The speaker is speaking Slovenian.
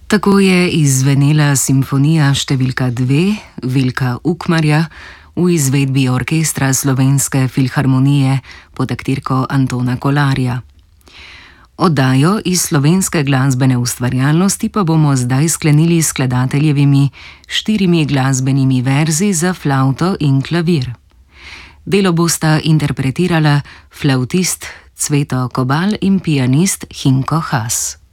Tako je izzvenela simfonija številka 2 Vilka Ukmarja v izvedbi orkestra Slovenske filharmonije pod taktirko Antona Kolarja. Oddajo iz slovenske glasbene ustvarjalnosti pa bomo zdaj sklenili s skladateljevimi 4 glasbenimi verzi za flavto in klavir. Delo bosta interpretirala flavtist Cveto Kobal in pianist Hinko Haas.